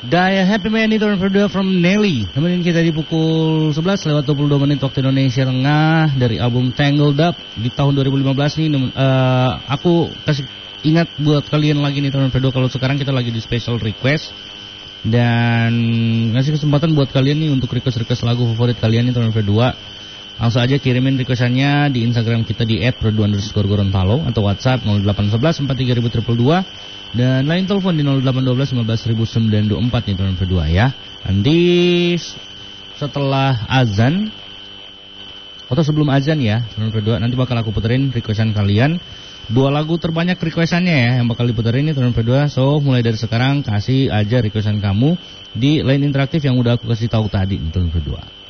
Daya Happy Man itu berdua from Nelly. Nemenin kita di pukul 11 lewat 22 menit waktu Indonesia Tengah dari album Tangled Up di tahun 2015 nih. Aku kasih ingat buat kalian lagi nih teman berdua, kalau sekarang kita lagi di special request dan ngasih kesempatan buat kalian nih untuk request lagu favorit kalian nih teman berdua. Langsung aja kirimin requestannya di Instagram kita di @produ_gorontalo atau WhatsApp 0811 43022 dan lain telepon di 0812 15924 nih teman berdua ya. Nanti setelah azan atau sebelum azan ya teman berdua, nanti bakal aku puterin requestan kalian. 2 lagu terbanyak requestannya ya yang bakal diputerin nih teman berdua. So mulai dari sekarang kasih aja requestan kamu di line interaktif yang udah aku kasih tahu tadi teman berdua.